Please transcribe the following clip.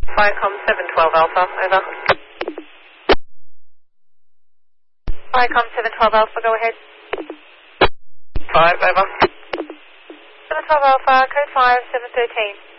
Viacom 712 Alpha, over. Viacom 712 Alpha, go ahead. 5, over. 712 Alpha, code 5, 713.